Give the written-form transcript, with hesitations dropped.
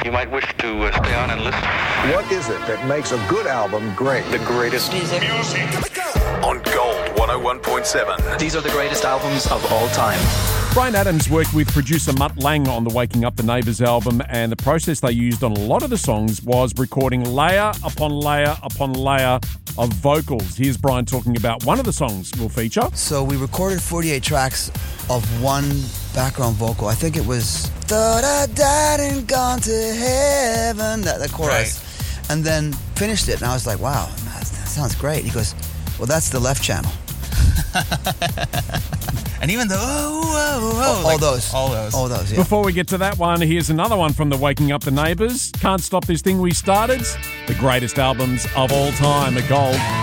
You might wish to stay on and listen. What is it that makes a good album great? The greatest music. On Gold 101.7. These are the greatest albums of all time. Bryan Adams worked with producer Mutt Lange on the Waking Up the Neighbours album, and the process they used on a lot of the songs was recording layer upon layer upon layer of vocals. Here's Bryan talking about one of the songs we'll feature. So we recorded 48 tracks of one background vocal. I think it was "Thought I died and gone to heaven," that chorus. Right. And then finished it, and I was like, wow, that sounds great. He goes, well, that's the left channel. And even the all those. Yeah. Before we get to that one, here's another one from the Waking Up the Neighbours. Can't Stop This Thing We Started. The greatest albums of all time at Gold.